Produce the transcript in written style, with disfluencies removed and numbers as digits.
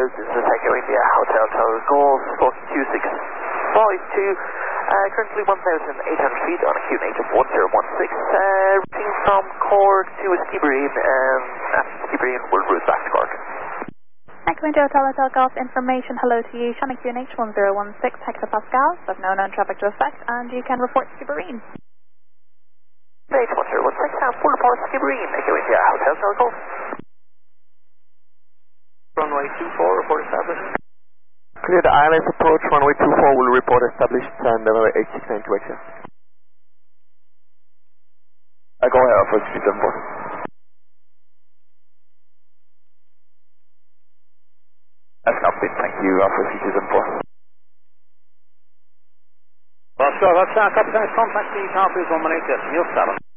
this is Echo India, Hotel Tower Golf, 42652, currently 1,800 feet on a QNH of 1016, routing from Cork to Skibbereen, and after Skibbereen we'll route back to Cork. Echo India Hotel Golf information, hello to you, Shannon QNH 1016 hectopascals, with no known traffic to affect, and you can report Skibbereen. QNH 1016, full report Skibbereen, Echo India, Hotel Tower Golf. Runway 24, report established. Clear the ILS approach, runway 24 will report established, and runway 869 to exit. Go ahead, Alpha 374. That's copied, thank you, Alpha 374. Oscar, that's our Captain, contact the Carpus 118, Neil 7.